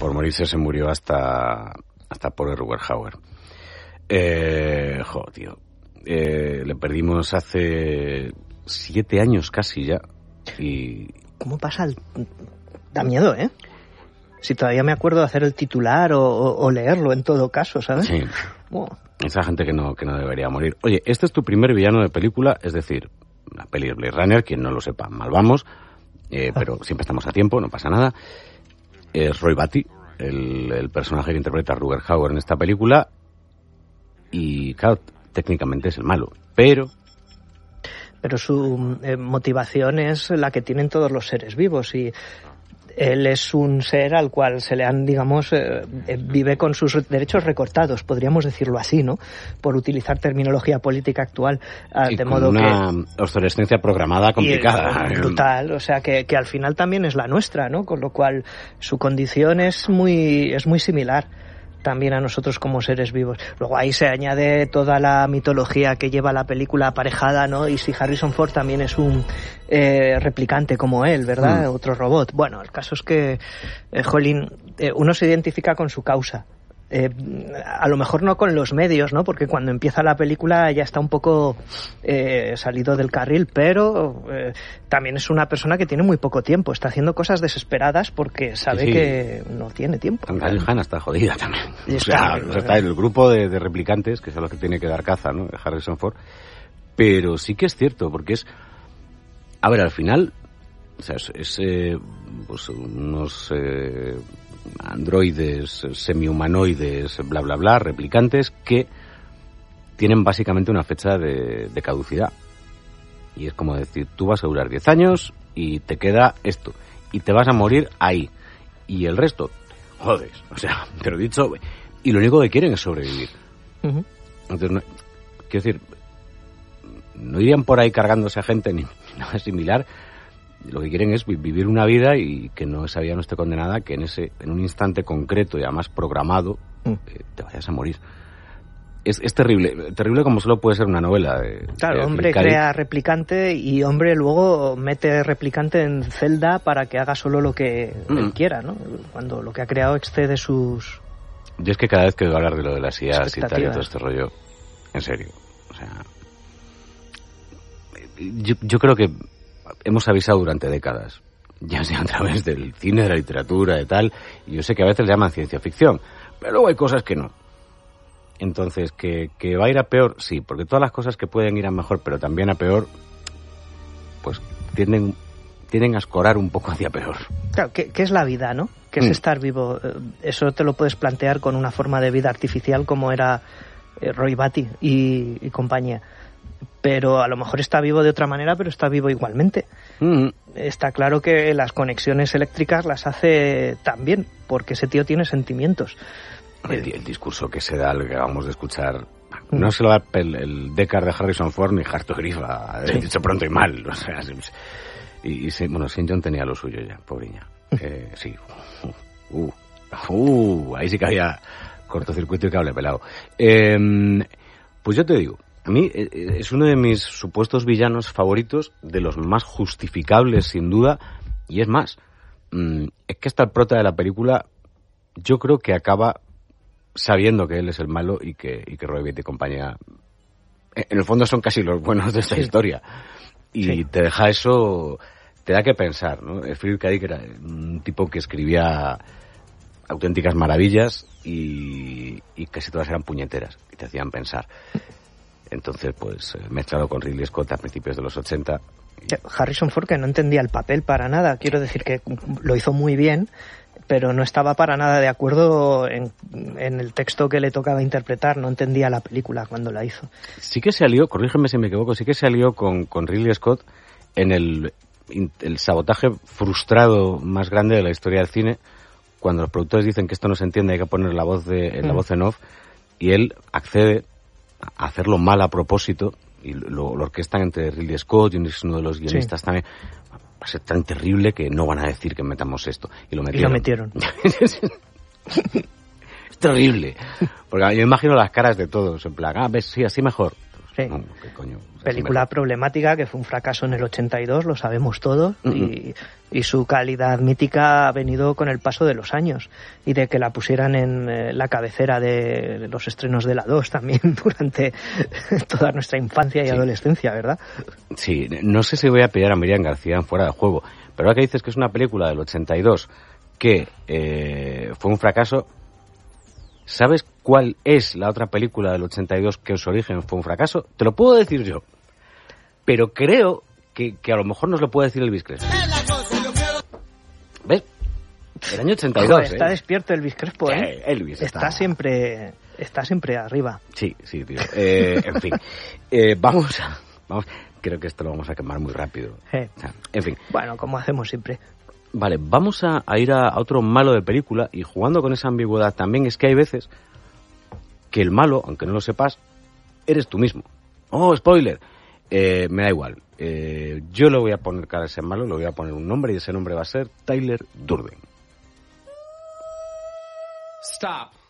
por morirse se murió hasta por Rutger Hauer. Tío. Le perdimos hace 7 años casi ya. Y... ¿Cómo pasa? Da miedo, ¿eh? Si todavía me acuerdo de hacer el titular o leerlo en todo caso, ¿sabes? Sí. Esa gente que no debería morir. Oye, este es tu primer villano de película, es decir, la peli de Blade Runner, quien no lo sepa, mal vamos, pero siempre estamos a tiempo, no pasa nada. Es Roy Batty, el personaje que interpreta a Rutger Hauer en esta película, y claro, técnicamente es el malo, pero su motivación es la que tienen todos los seres vivos, y él es un ser al cual se le han, digamos, vive con sus derechos recortados, podríamos decirlo así, ¿no? Por utilizar terminología política actual, y de con modo una obsolescencia programada complicada. Brutal, o sea que al final también es la nuestra, ¿no? Con lo cual su condición es muy similar también a nosotros como seres vivos. Luego ahí se añade toda la mitología que lleva la película aparejada, ¿no? Y si Harrison Ford también es un replicante como él, ¿verdad? Otro robot. Bueno, el caso es que, uno se identifica con su causa. A lo mejor no con los medios, ¿no? Porque cuando empieza la película ya está un poco salido del carril, pero también es una persona que tiene muy poco tiempo, está haciendo cosas desesperadas porque sabe que no tiene tiempo. Daryl Hannah está jodida también. Está en el grupo de replicantes, que son los que tiene que dar caza, ¿no? Harrison Ford. Pero sí que es cierto, porque es... A ver, al final, o sea, pues unos... androides, semi-humanoides, bla, bla, bla, replicantes, que tienen básicamente una fecha de caducidad. Y es como decir, tú vas a durar 10 años y te queda esto. Y te vas a morir ahí. Y el resto, joder, o sea, te lo he dicho, y lo único que quieren es sobrevivir. Uh-huh. Entonces, quiero decir, no irían por ahí cargándose a gente ni nada similar. Lo que quieren es vivir una vida y que esa vida no esté condenada, que en un instante concreto y además programado te vayas a morir. Es terrible, terrible como solo puede ser una novela. Claro, hombre crea replicante y hombre luego mete replicante en celda para que haga solo lo que él quiera, ¿no? Cuando lo que ha creado excede sus... Yo es que cada vez que oigo hablar de lo de las IAs y tal y todo este rollo, en serio, o sea... Yo creo que hemos avisado durante décadas, ya sea a través del cine, de la literatura, de tal, y yo sé que a veces le llaman ciencia ficción, pero luego hay cosas que no. Entonces, ¿que va a ir a peor? Sí, porque todas las cosas que pueden ir a mejor, pero también a peor, pues tienden a escorar un poco hacia peor. Claro, ¿qué es la vida, no? ¿Qué es estar vivo? Eso te lo puedes plantear con una forma de vida artificial como era Roy Batty y compañía. Pero a lo mejor está vivo de otra manera, pero está vivo igualmente. Está claro que las conexiones eléctricas las hace también, porque ese tío tiene sentimientos. El discurso que se da, el que acabamos de escuchar, no se lo da el Deckard de Harrison Ford ni Hartogrifa, dicho pronto y mal. O sea, bueno, St. John tenía lo suyo ya, pobreña. Sí. Ahí sí que había cortocircuito y cable pelado. Pues yo te digo, a mí es uno de mis supuestos villanos favoritos, de los más justificables sin duda, y es más, es que hasta el prota de la película yo creo que acaba sabiendo que él es el malo y que Roy Batty y compañía en el fondo son casi los buenos de esta historia, y te deja eso, te da que pensar, ¿no? Philip K. Dick era un tipo que escribía auténticas maravillas y casi todas eran puñeteras y te hacían pensar. Entonces, pues, mezclado con Ridley Scott a principios de los 80. Harrison Ford, que no entendía el papel para nada. Quiero decir que lo hizo muy bien, pero no estaba para nada de acuerdo en el texto que le tocaba interpretar. No entendía la película cuando la hizo. Sí que se alió, corrígeme si me equivoco, sí que se alió con Ridley Scott en el sabotaje frustrado más grande de la historia del cine, cuando los productores dicen que esto no se entiende, hay que poner la voz en off, y él accede a hacerlo mal a propósito, y lo orquestan entre Ridley Scott y uno de los guionistas también. Va a ser tan terrible que no van a decir que metamos esto. Y lo metieron. Es terrible. Porque yo imagino las caras de todos, en plan, ves, sí, así mejor. Sí. No, ¿qué coño? Película problemática que fue un fracaso en el 82, lo sabemos todos, y su calidad mítica ha venido con el paso de los años y de que la pusieran en la cabecera de los estrenos de la 2 también durante toda nuestra infancia y adolescencia, ¿verdad? Sí, no sé si voy a pillar a Miriam García en Fuera de Juego, pero ahora que dices que es una película del 82 que fue un fracaso, ¿sabes cuál es la otra película del 82 que en su origen fue un fracaso? Te lo puedo decir yo, pero creo que a lo mejor nos lo puede decir Elvis Crespo. ¿Ves? El año 82. Joder, está despierto Elvis Crespo, ¿eh? Elvis está siempre arriba. Sí, tío. En fin, vamos. Creo que esto lo vamos a quemar muy rápido. O sea, en fin. Bueno, como hacemos siempre. Vale, vamos a ir a otro malo de película, y jugando con esa ambigüedad también es que hay veces que el malo, aunque no lo sepas, eres tú mismo. ¡Oh, spoiler! Me da igual. Yo le voy a poner cara a ese malo, le voy a poner un nombre, y ese nombre va a ser Tyler Durden. Stop.